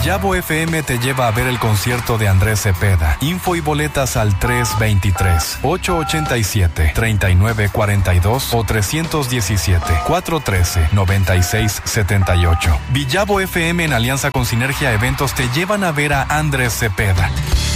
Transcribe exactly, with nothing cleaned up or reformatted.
Villavo F M te lleva a ver el concierto de Andrés Cepeda. Info y boletas al tres veintitrés, ochocientos ochenta y siete, treinta y nueve cuarenta y dos o trescientos diecisiete, cuatrocientos trece, noventa y seis setenta y ocho. Villavo F M en alianza con Sinergia Eventos te llevan a ver a Andrés Cepeda.